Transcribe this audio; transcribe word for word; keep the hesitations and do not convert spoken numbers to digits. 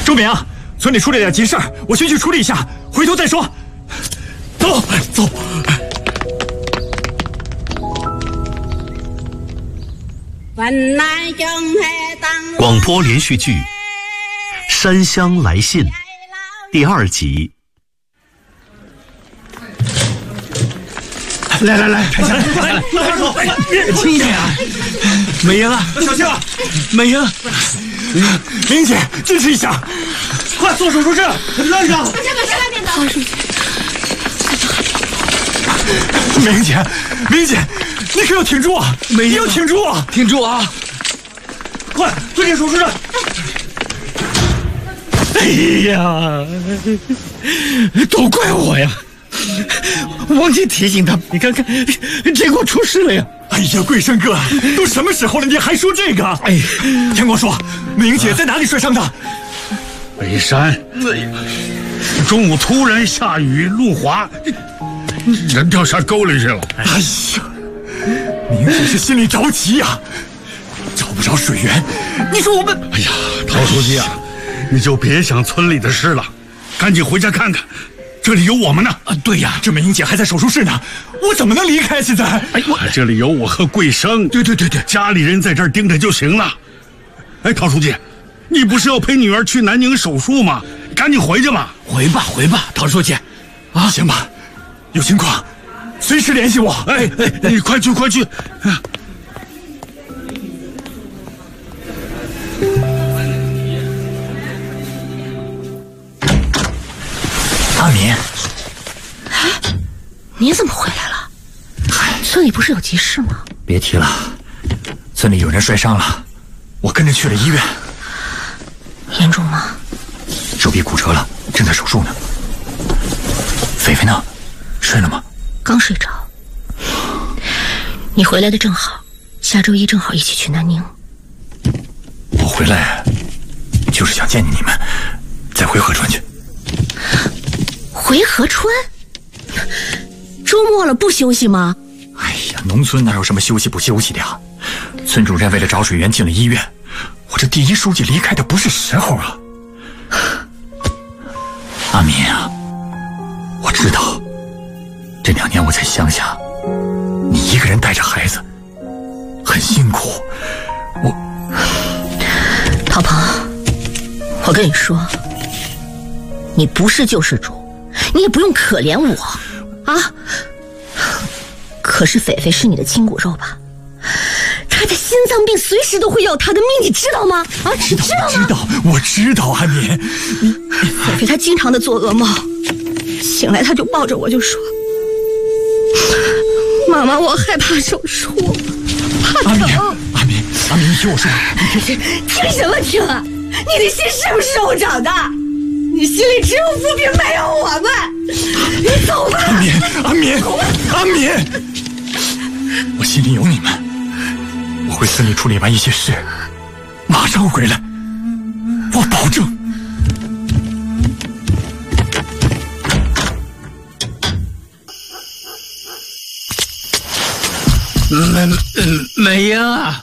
周明，村里出了点急事儿，我先去处理一下，回头再说。走，走。 广播连续剧《山乡来信》第二集。 来来来，看下来，来来来，手，轻一点啊！美英啊， 小心啊！ 美英， 明姐，坚持一下，快做手术室，让让！ 大家把车外面走。 明姐，明姐，你可要挺住啊！你要挺住啊！ 挺住啊！ 快推进手术室！ 哎呀，都怪我呀！忘记提醒他，你看看，结果出事了呀！ 哎呀，贵生哥，都什么时候了，你还说这个？哎，听我说，明姐在哪里摔伤的？ 北山。中午突然下雨，路滑，人掉下沟里去了。 哎呀，明姐是心里着急呀、啊，找不着水源，你说我们…… 哎呀，陶书记啊，你就别想村里的事了，赶紧回家看看。这里有我们呢！ 啊，对呀，这明姐还在手术室呢，我怎么能离开？现在， 哎，我这里有我和桂生， 对对对对， 家里人在这儿盯着就行了。哎，陶书记，你不是要陪女儿去南宁手术吗？赶紧回去吧。 回吧，回吧，陶书记。 啊，行吧，有情况随时联系我。 哎哎，你快去快去。 阿民， 你怎么回来了？村里不是有急事吗？ 别提了，村里有人摔伤了，我跟着去了医院。 严重吗？ 手臂骨折了，正在手术呢。菲菲呢？睡了吗？ 刚睡着。你回来的正好，下周一正好一起去南宁。 我回来就是想见见你们，再回合川去。 回合川？周末了不休息吗？ 哎呀，农村哪有什么休息不休息的呀？村主任为了找水源进了医院，我这第一书记离开的不是时候啊。阿民啊，我知道这两年我在乡下，你一个人带着孩子很辛苦。我陶鹏，我跟你说，你不是救世主，你也不用可怜我啊！可是菲菲是你的亲骨肉吧？她的心脏病随时都会要她的命，你知道吗？啊， 知道， 知道吗？ 知道，我知道，阿民。你菲菲她经常的做噩梦，醒来她就抱着我就说：“妈妈，我害怕手术，怕疼。” 阿民，阿民，阿民，你听我说，你听， 听什么听啊？你的心是不是肉长的？你心里只有富平，没有我们。你走吧， 阿民，阿民，阿民，我心里有你们。我会村里处理完一些事，马上回来，我保证。 美美英啊，